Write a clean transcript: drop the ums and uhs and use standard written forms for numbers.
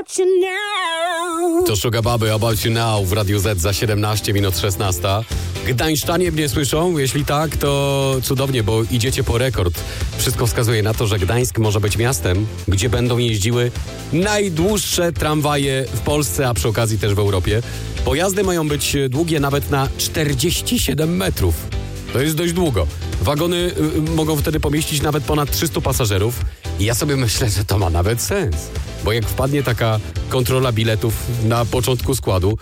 about you now. To Sugar Baby, About You Now w Radiu Z za 17 minut 16. Gdańszczanie mnie słyszą? Jeśli tak, to cudownie, bo idziecie po rekord. Wszystko wskazuje na to, że Gdańsk może być miastem, gdzie będą jeździły najdłuższe tramwaje w Polsce, a przy okazji też w Europie. Pojazdy mają być długie nawet na 47 metrów. To jest dość długo. Wagony mogą wtedy pomieścić nawet ponad 300 pasażerów. I ja sobie myślę, że to ma nawet sens. Bo jak wpadnie taka kontrola biletów na początku składu,